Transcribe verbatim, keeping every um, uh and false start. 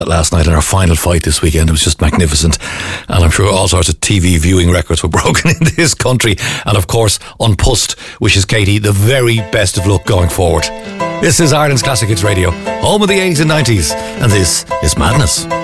last night in our final fight this weekend. It was just magnificent. And I'm sure all sorts of T V viewing records were broken in this country. And of course, An Post wishes Katie the very best of luck going forward. This is Ireland's Classic Hits Radio, home of the eighties and nineties. And this is Madness.